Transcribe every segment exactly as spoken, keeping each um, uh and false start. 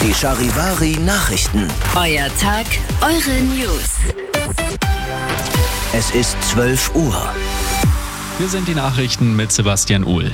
Die Charivari Nachrichten. Euer Tag, eure News. Es ist zwölf Uhr. Hier sind die Nachrichten mit Sebastian Uhl.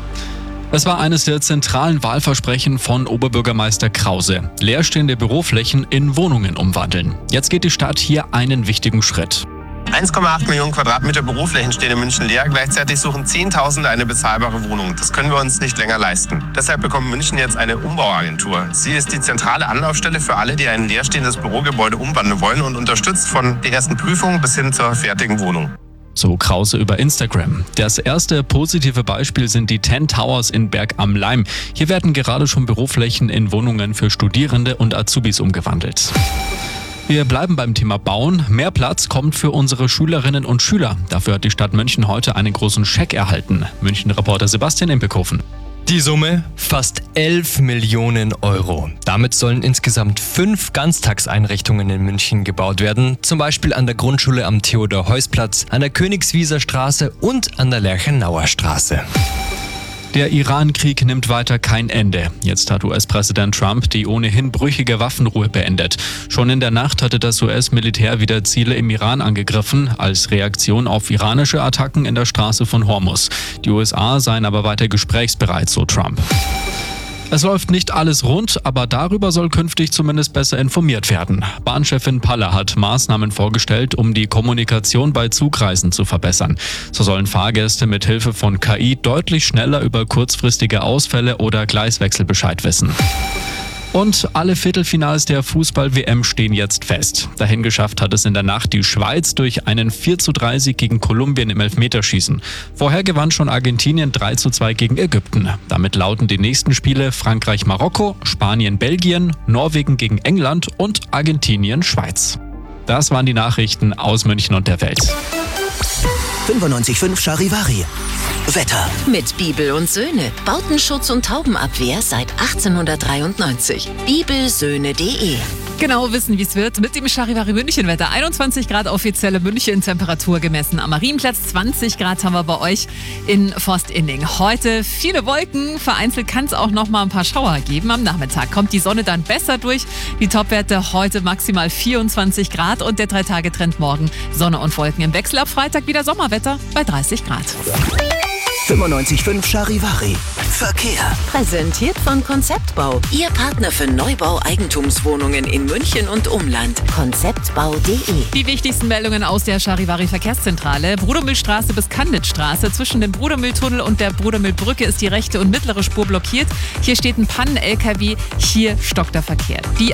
Es war eines der zentralen Wahlversprechen von Oberbürgermeister Krause. Leerstehende Büroflächen in Wohnungen umwandeln. Jetzt geht die Stadt hier einen wichtigen Schritt. eins Komma acht Millionen Quadratmeter Büroflächen stehen in München leer. Gleichzeitig suchen Zehntausende eine bezahlbare Wohnung. Das können wir uns nicht länger leisten. Deshalb bekommt München jetzt eine Umbauagentur. Sie ist die zentrale Anlaufstelle für alle, die ein leerstehendes Bürogebäude umwandeln wollen und unterstützt von der ersten Prüfung bis hin zur fertigen Wohnung. So Krause über Instagram. Das erste positive Beispiel sind die Ten Towers in Berg am Laim. Hier werden gerade schon Büroflächen in Wohnungen für Studierende und Azubis umgewandelt. Wir bleiben beim Thema Bauen. Mehr Platz kommt für unsere Schülerinnen und Schüler. Dafür hat die Stadt München heute einen großen Scheck erhalten. München-Reporter Sebastian Impelkofen. Die Summe fast elf Millionen Euro. Damit sollen insgesamt fünf Ganztagseinrichtungen in München gebaut werden. Zum Beispiel an der Grundschule am Theodor-Heuss-Platz, an der Königswieser Straße und an der Lerchenauer Straße. Der Iran-Krieg nimmt weiter kein Ende. Jetzt hat U S-Präsident Trump die ohnehin brüchige Waffenruhe beendet. Schon in der Nacht hatte das U S-Militär wieder Ziele im Iran angegriffen, als Reaktion auf iranische Attacken in der Straße von Hormuz. Die U S A seien aber weiter gesprächsbereit, so Trump. Es läuft nicht alles rund, aber darüber soll künftig zumindest besser informiert werden. Bahnchefin Paller hat Maßnahmen vorgestellt, um die Kommunikation bei Zugreisen zu verbessern. So sollen Fahrgäste mit Hilfe von K I deutlich schneller über kurzfristige Ausfälle oder Gleiswechsel Bescheid wissen. Und alle Viertelfinals der Fußball-W M stehen jetzt fest. Dahin geschafft hat es in der Nacht die Schweiz durch einen vier zu drei Sieg gegen Kolumbien im Elfmeterschießen. Vorher gewann schon Argentinien drei zu zwei gegen Ägypten. Damit lauten die nächsten Spiele Frankreich-Marokko, Spanien-Belgien, Norwegen gegen England und Argentinien-Schweiz. Das waren die Nachrichten aus München und der Welt. fünfundneunzig Komma fünf Charivari. Wetter. Mit Bibel und Söhne. Bautenschutz und Taubenabwehr seit achtzehnhundertdreiundneunzig. bibelsöhne punkt de. Genau wissen, wie es wird mit dem Charivari München Wetter. einundzwanzig Grad offizielle München Temperatur gemessen. Am Marienplatz zwanzig Grad haben wir bei euch in Forstinning. Heute viele Wolken. Vereinzelt kann es auch noch mal ein paar Schauer geben. Am Nachmittag kommt die Sonne dann besser durch. Die Topwerte heute maximal vierundzwanzig Grad und der Drei-Tage-Trend morgen Sonne und Wolken im Wechsel. Ab Freitag wieder Sommerwetter bei dreißig Grad. fünfundneunzig Komma fünf Charivari. Verkehr. Präsentiert von Konzeptbau. Ihr Partner für Neubau-Eigentumswohnungen in München und Umland. konzeptbau punkt de. Die wichtigsten Meldungen aus der Charivari Verkehrszentrale. Brudermühlstraße bis Kanditzstraße. Zwischen dem Brudermühltunnel und der Brudermühlbrücke ist die rechte und mittlere Spur blockiert. Hier steht ein Pannen-L K W. Hier stockt der Verkehr. Die